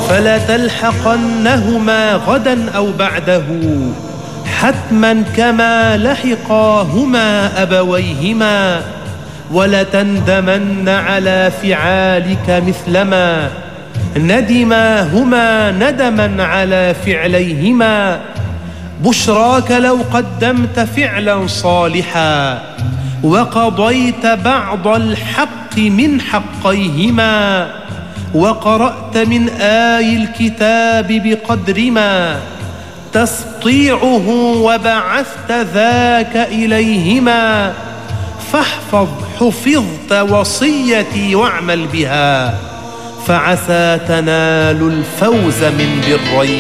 فلا تلحقنهما غدا أو بعده حتما كما لحقاهما أبويهما، ولتندمن على فعالك مثلما ندماهما ندما على فعليهما. بشراك لو قدمت فعلا صالحا وقضيت بعض الحق من حقيهما، وقرأت من آي الكتاب بقدر ما تستطيعه وبعثت ذاك إليهما. فاحفظ حفظت وصيتي واعمل بها، فعسى تنال الفوز من بريهما.